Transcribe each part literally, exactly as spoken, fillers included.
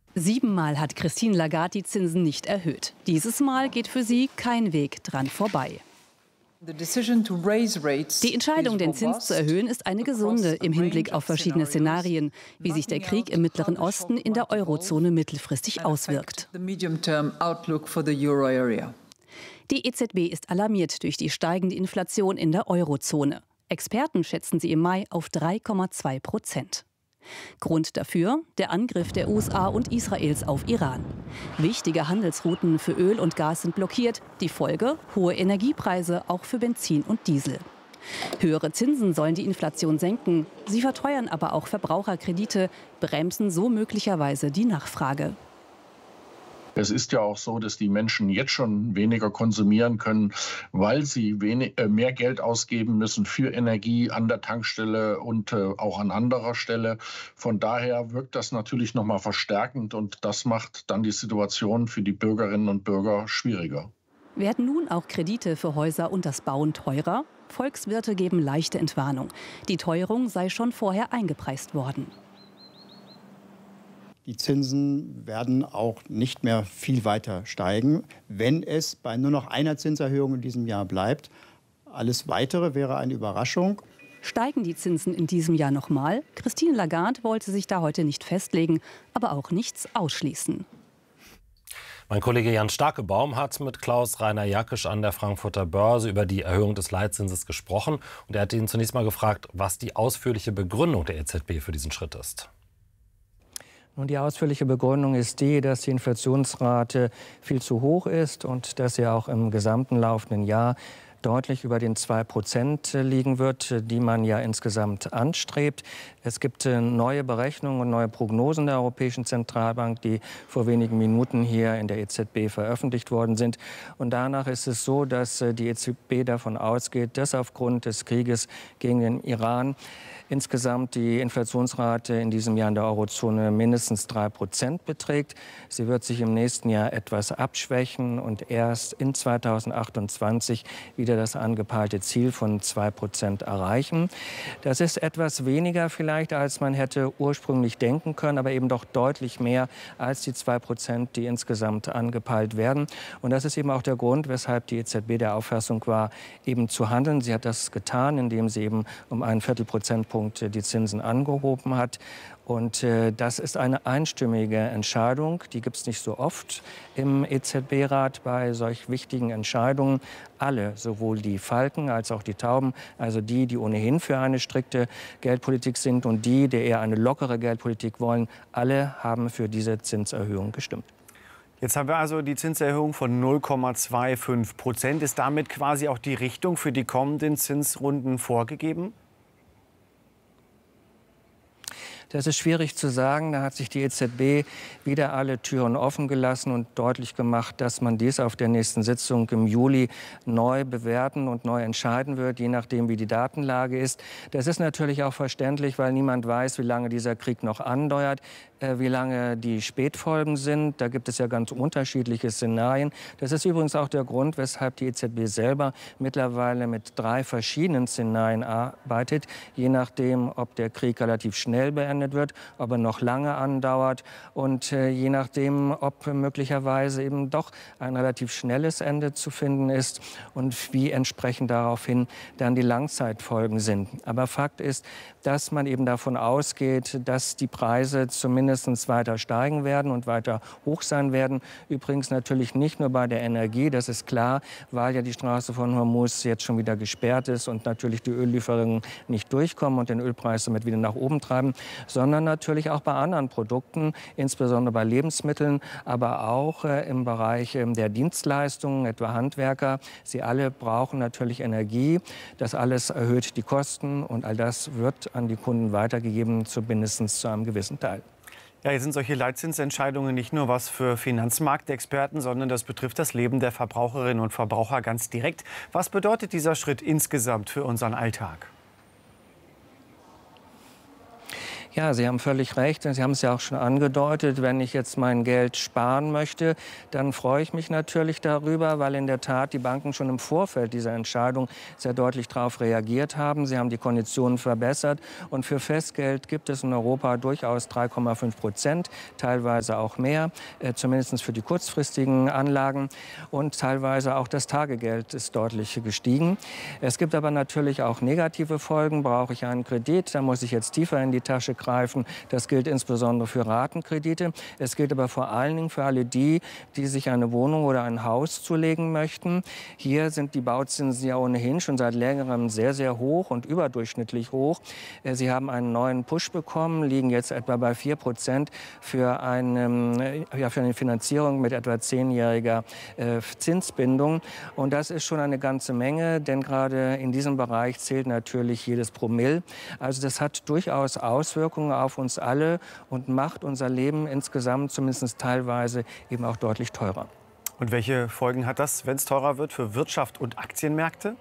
Siebenmal hat Christine Lagarde die Zinsen nicht erhöht. Dieses Mal geht für sie kein Weg dran vorbei. Die Entscheidung, den Zins zu erhöhen, ist eine gesunde im Hinblick auf verschiedene Szenarien, wie sich der Krieg im Mittleren Osten in der Eurozone mittelfristig auswirkt. Die E Z B ist alarmiert durch die steigende Inflation in der Eurozone. Experten schätzen sie im Mai auf drei Komma zwei Prozent. Grund dafür der Angriff der U S A und Israels auf Iran. Wichtige Handelsrouten für Öl und Gas sind blockiert. Die Folge: hohe Energiepreise, auch für Benzin und Diesel. Höhere Zinsen sollen die Inflation senken. Sie verteuern aber auch Verbraucherkredite, bremsen so möglicherweise die Nachfrage. Es ist ja auch so, dass die Menschen jetzt schon weniger konsumieren können, weil sie wenig, äh, mehr Geld ausgeben müssen für Energie an der Tankstelle und äh, auch an anderer Stelle. Von daher wirkt das natürlich noch mal verstärkend und das macht dann die Situation für die Bürgerinnen und Bürger schwieriger. Werden nun auch Kredite für Häuser und das Bauen teurer? Volkswirte geben leichte Entwarnung. Die Teuerung sei schon vorher eingepreist worden. Die Zinsen werden auch nicht mehr viel weiter steigen, wenn es bei nur noch einer Zinserhöhung in diesem Jahr bleibt. Alles Weitere wäre eine Überraschung. Steigen die Zinsen in diesem Jahr noch mal? Christine Lagarde wollte sich da heute nicht festlegen, aber auch nichts ausschließen. Mein Kollege Jan Starkebaum hat mit Klaus-Rainer Jackisch an der Frankfurter Börse über die Erhöhung des Leitzinses gesprochen. Und er hat ihn zunächst mal gefragt, was die ausführliche Begründung der E Z B für diesen Schritt ist. Und die ausführliche Begründung ist die, dass die Inflationsrate viel zu hoch ist und dass sie auch im gesamten laufenden Jahr deutlich über den zwei Prozent liegen wird, die man ja insgesamt anstrebt. Es gibt neue Berechnungen und neue Prognosen der Europäischen Zentralbank, die vor wenigen Minuten hier in der E Z B veröffentlicht worden sind. Und danach ist es so, dass die E Z B davon ausgeht, dass aufgrund des Krieges gegen den Iran insgesamt die Inflationsrate in diesem Jahr in der Eurozone mindestens drei Prozent beträgt. Sie wird sich im nächsten Jahr etwas abschwächen und erst in zweitausendachtundzwanzig wieder das angepeilte Ziel von zwei Prozent erreichen. Das ist etwas weniger vielleicht, als man hätte ursprünglich denken können, aber eben doch deutlich mehr als die zwei Prozent, die insgesamt angepeilt werden. Und das ist eben auch der Grund, weshalb die E Z B der Auffassung war, eben zu handeln. Sie hat das getan, indem sie eben um einen Viertelprozentpunkt die Zinsen angehoben hat. Und äh, das ist eine einstimmige Entscheidung. Die gibt es nicht so oft im E Z B-Rat bei solch wichtigen Entscheidungen. Alle, sowohl die Falken als auch die Tauben, also die, die ohnehin für eine strikte Geldpolitik sind und die, die eher eine lockere Geldpolitik wollen, alle haben für diese Zinserhöhung gestimmt. Jetzt haben wir also die Zinserhöhung von null Komma fünfundzwanzig Prozent. Ist damit quasi auch die Richtung für die kommenden Zinsrunden vorgegeben? Das ist schwierig zu sagen. Da hat sich die E Z B wieder alle Türen offen gelassen und deutlich gemacht, dass man dies auf der nächsten Sitzung im Juli neu bewerten und neu entscheiden wird, je nachdem, wie die Datenlage ist. Das ist natürlich auch verständlich, weil niemand weiß, wie lange dieser Krieg noch andauert, wie lange die Spätfolgen sind. Da gibt es ja ganz unterschiedliche Szenarien. Das ist übrigens auch der Grund, weshalb die E Z B selber mittlerweile mit drei verschiedenen Szenarien arbeitet, je nachdem, ob der Krieg relativ schnell beendet wird, ob er noch lange andauert und äh, je nachdem, ob möglicherweise eben doch ein relativ schnelles Ende zu finden ist und wie entsprechend daraufhin dann die Langzeitfolgen sind. Aber Fakt ist, dass man eben davon ausgeht, dass die Preise zumindest weiter steigen werden und weiter hoch sein werden. Übrigens natürlich nicht nur bei der Energie, das ist klar, weil ja die Straße von Hormuz jetzt schon wieder gesperrt ist und natürlich die Öllieferungen nicht durchkommen und den Ölpreis damit wieder nach oben treiben, sondern natürlich auch bei anderen Produkten, insbesondere bei Lebensmitteln, aber auch äh, im Bereich äh, der Dienstleistungen, etwa Handwerker. Sie alle brauchen natürlich Energie. Das alles erhöht die Kosten und all das wird an die Kunden weitergegeben, zumindest zu einem gewissen Teil. Ja, jetzt sind solche Leitzinsentscheidungen nicht nur was für Finanzmarktexperten, sondern das betrifft das Leben der Verbraucherinnen und Verbraucher ganz direkt. Was bedeutet dieser Schritt insgesamt für unseren Alltag? Ja, Sie haben völlig recht. Sie haben es ja auch schon angedeutet. Wenn ich jetzt mein Geld sparen möchte, dann freue ich mich natürlich darüber, weil in der Tat die Banken schon im Vorfeld dieser Entscheidung sehr deutlich darauf reagiert haben. Sie haben die Konditionen verbessert. Und für Festgeld gibt es in Europa durchaus drei Komma fünf Prozent, teilweise auch mehr, äh, zumindest für die kurzfristigen Anlagen. Und teilweise auch das Tagegeld ist deutlich gestiegen. Es gibt aber natürlich auch negative Folgen. Brauche ich einen Kredit, dann muss ich jetzt tiefer in die Tasche greifen. Das gilt insbesondere für Ratenkredite. Es gilt aber vor allen Dingen für alle die, die sich eine Wohnung oder ein Haus zulegen möchten. Hier sind die Bauzinsen ja ohnehin schon seit längerem sehr, sehr hoch und überdurchschnittlich hoch. Sie haben einen neuen Push bekommen, liegen jetzt etwa bei vier Prozent für eine, ja, für eine Finanzierung mit etwa zehnjähriger äh, Zinsbindung. Und das ist schon eine ganze Menge, denn gerade in diesem Bereich zählt natürlich jedes Promille. Also das hat durchaus Auswirkungen auf uns alle und macht unser Leben insgesamt zumindest teilweise eben auch deutlich teurer. Und welche Folgen hat das, wenn es teurer wird, für Wirtschaft und Aktienmärkte?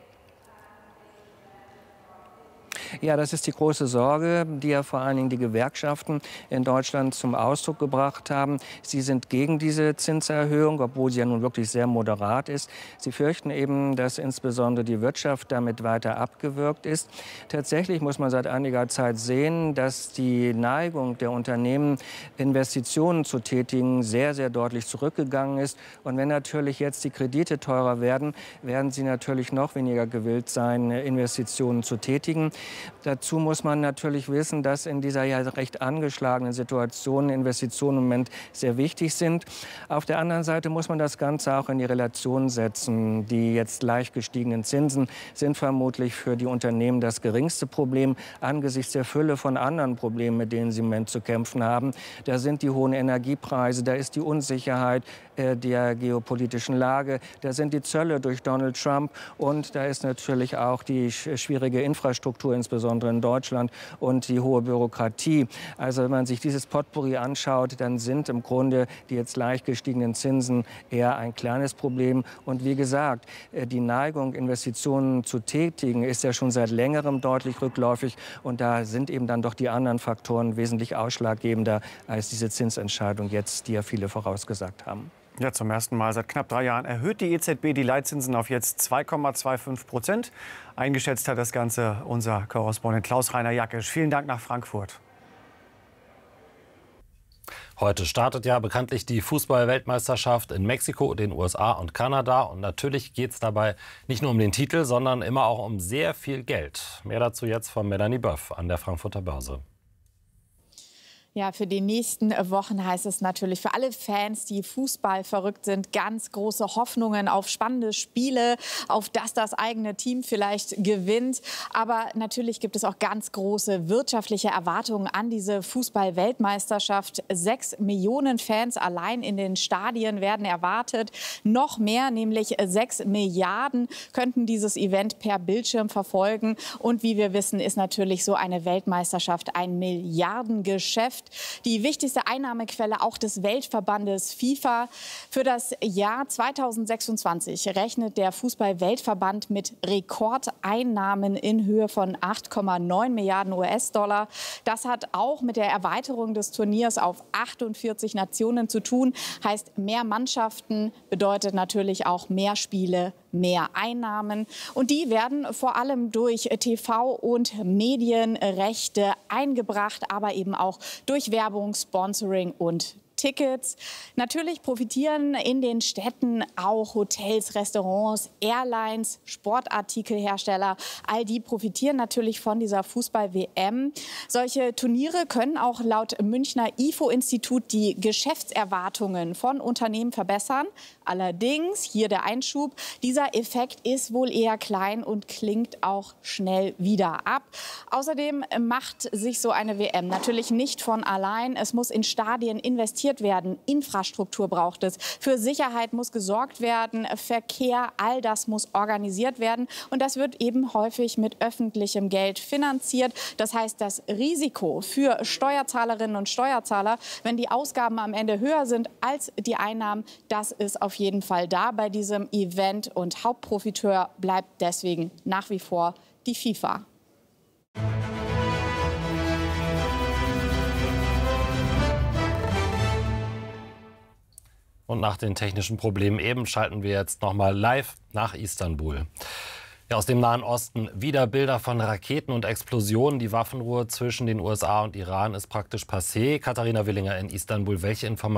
Ja, das ist die große Sorge, die ja vor allen Dingen die Gewerkschaften in Deutschland zum Ausdruck gebracht haben. Sie sind gegen diese Zinserhöhung, obwohl sie ja nun wirklich sehr moderat ist. Sie fürchten eben, dass insbesondere die Wirtschaft damit weiter abgewürgt ist. Tatsächlich muss man seit einiger Zeit sehen, dass die Neigung der Unternehmen, Investitionen zu tätigen, sehr, sehr deutlich zurückgegangen ist. Und wenn natürlich jetzt die Kredite teurer werden, werden sie natürlich noch weniger gewillt sein, Investitionen zu tätigen. Dazu muss man natürlich wissen, dass in dieser ja recht angeschlagenen Situation Investitionen im Moment sehr wichtig sind. Auf der anderen Seite muss man das Ganze auch in die Relation setzen. Die jetzt leicht gestiegenen Zinsen sind vermutlich für die Unternehmen das geringste Problem angesichts der Fülle von anderen Problemen, mit denen sie im Moment zu kämpfen haben. Da sind die hohen Energiepreise, da ist die Unsicherheit äh, der geopolitischen Lage, da sind die Zölle durch Donald Trump und da ist natürlich auch die schwierige Infrastruktur, insbesondere in Deutschland, und die hohe Bürokratie. Also wenn man sich dieses Potpourri anschaut, dann sind im Grunde die jetzt leicht gestiegenen Zinsen eher ein kleines Problem. Und wie gesagt, die Neigung, Investitionen zu tätigen, ist ja schon seit längerem deutlich rückläufig. Und da sind eben dann doch die anderen Faktoren wesentlich ausschlaggebender als diese Zinsentscheidung jetzt, die ja viele vorausgesagt haben. Ja, zum ersten Mal seit knapp drei Jahren erhöht die E Z B die Leitzinsen auf jetzt zwei Komma fünfundzwanzig Prozent. Eingeschätzt hat das Ganze unser Korrespondent Klaus-Rainer Jackisch. Vielen Dank nach Frankfurt. Heute startet ja bekanntlich die Fußball-Weltmeisterschaft in Mexiko, den U S A und Kanada. Und natürlich geht es dabei nicht nur um den Titel, sondern immer auch um sehr viel Geld. Mehr dazu jetzt von Melanie Böff an der Frankfurter Börse. Ja, für die nächsten Wochen heißt es natürlich für alle Fans, die Fußball verrückt sind, ganz große Hoffnungen auf spannende Spiele, auf dass das eigene Team vielleicht gewinnt. Aber natürlich gibt es auch ganz große wirtschaftliche Erwartungen an diese Fußball-Weltmeisterschaft. Sechs Millionen Fans allein in den Stadien werden erwartet. Noch mehr, nämlich sechs Milliarden, könnten dieses Event per Bildschirm verfolgen. Und wie wir wissen, ist natürlich so eine Weltmeisterschaft ein Milliardengeschäft. Die wichtigste Einnahmequelle auch des Weltverbandes FIFA. Für das Jahr zweitausendsechsundzwanzig rechnet der Fußball-Weltverband mit Rekordeinnahmen in Höhe von acht Komma neun Milliarden U S-Dollar. Das hat auch mit der Erweiterung des Turniers auf achtundvierzig Nationen zu tun. Heißt, mehr Mannschaften bedeutet natürlich auch mehr Spiele, mehr Einnahmen. Und die werden vor allem durch T V- und Medienrechte eingebracht, aber eben auch durch Werbung, Sponsoring und Tickets. Natürlich profitieren in den Städten auch Hotels, Restaurants, Airlines, Sportartikelhersteller. All die profitieren natürlich von dieser Fußball-W M. Solche Turniere können auch laut Münchner I F O-Institut die Geschäftserwartungen von Unternehmen verbessern. Allerdings, hier der Einschub, dieser Effekt ist wohl eher klein und klingt auch schnell wieder ab. Außerdem macht sich so eine W M natürlich nicht von allein. Es muss in Stadien investiert werden. Infrastruktur braucht es. Für Sicherheit muss gesorgt werden. Verkehr, all das muss organisiert werden. Und das wird eben häufig mit öffentlichem Geld finanziert. Das heißt, das Risiko für Steuerzahlerinnen und Steuerzahler, wenn die Ausgaben am Ende höher sind als die Einnahmen, das ist auf jeden Fall da bei diesem Event. Und Hauptprofiteur bleibt deswegen nach wie vor die FIFA. Und nach den technischen Problemen eben schalten wir jetzt noch mal live nach Istanbul. Ja, aus dem Nahen Osten wieder Bilder von Raketen und Explosionen. Die Waffenruhe zwischen den U S A und Iran ist praktisch passé. Katharina Willinger in Istanbul, welche Informationen